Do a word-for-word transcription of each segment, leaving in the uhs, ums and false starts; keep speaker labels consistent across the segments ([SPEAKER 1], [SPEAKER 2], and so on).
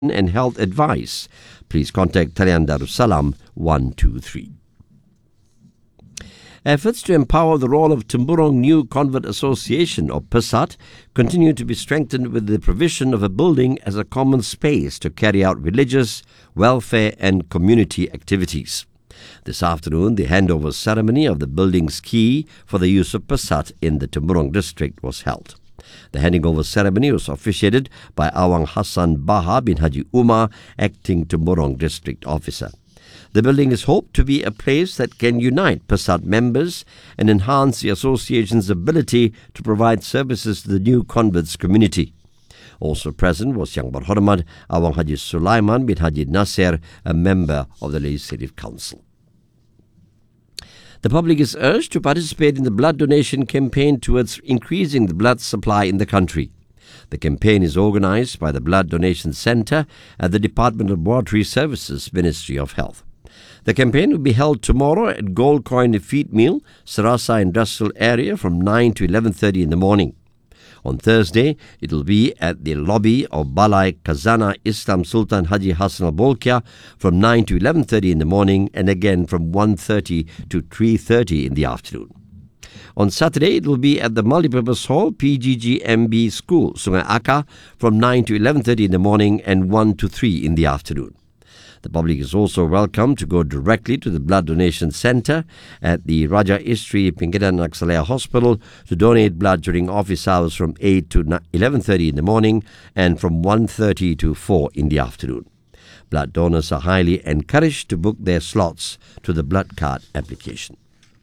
[SPEAKER 1] and health advice, please contact Talian Darussalam one two three. Efforts to empower the role of Temburong New Convert Association, or PERSAT, continue to be strengthened with the provision of a building as a common space to carry out religious, welfare and community activities. This afternoon, the handover ceremony of the building's key for the use of PERSAT in the Temburong district was held. The handing over ceremony was officiated by Awang Hassan Baha bin Haji Umar, acting Temburong district officer. The building is hoped to be a place that can unite PERSAT members and enhance the association's ability to provide services to the new converts community. Also present was Yang Berhormat Awang Haji Sulaiman bin Haji Nasir, a member of the Legislative Council. The public is urged to participate in the blood donation campaign towards increasing the blood supply in the country. The campaign is organized by the Blood Donation Center at the Department of Laboratory Services, Ministry of Health. The campaign will be held tomorrow at Gold Coin Feed Mill, Sarasa Industrial Area from nine to eleven thirty in the morning. On Thursday, it will be at the lobby of Balai Khazanah Islam Sultan Haji Hassan Al Bolkiah from nine to eleven thirty in the morning and again from one thirty to three thirty in the afternoon. On Saturday, it will be at the Multipurpose Hall, P G G M B School, Sungai Akar from nine to eleven thirty in the morning and one to three in the afternoon. The public is also welcome to go directly to the Blood Donation Center at the Raja Istri Pingiran Naksalaya Hospital to donate blood during office hours from eight to eleven thirty in the morning and from one thirty to four in the afternoon. Blood donors are highly encouraged to book their slots to the blood card application.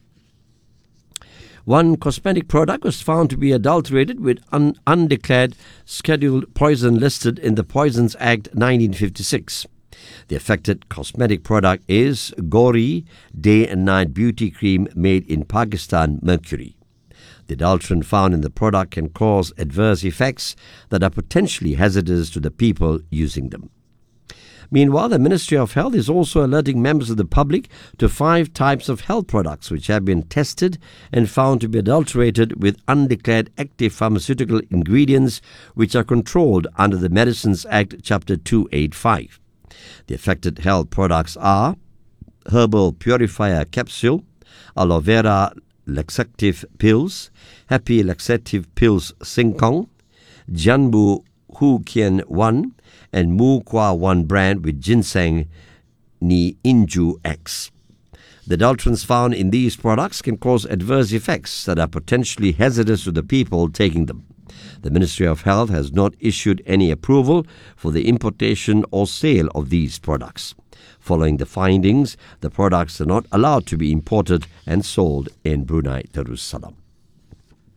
[SPEAKER 1] One cosmetic product was found to be adulterated with un- undeclared scheduled poison listed in the Poisons Act nineteen fifty-six. The affected cosmetic product is Gori Day and Night Beauty Cream made in Pakistan Mercury. The adulterant found in the product can cause adverse effects that are potentially hazardous to the people using them. Meanwhile, the Ministry of Health is also alerting members of the public to five types of health products which have been tested and found to be adulterated with undeclared active pharmaceutical ingredients which are controlled under the Medicines Act Chapter two eighty-five. The affected health products are Herbal Purifier Capsule, Aloe Vera Laxative Pills, Happy Laxative Pills Singkong, Janbu Hu Kien one, and Mu Kwa one brand with ginseng Ni Inju X. The adulterants found in these products can cause adverse effects that are potentially hazardous to the people taking them. The Ministry of Health has not issued any approval for the importation or sale of these products. Following the findings, the products are not allowed to be imported and sold in Brunei Darussalam.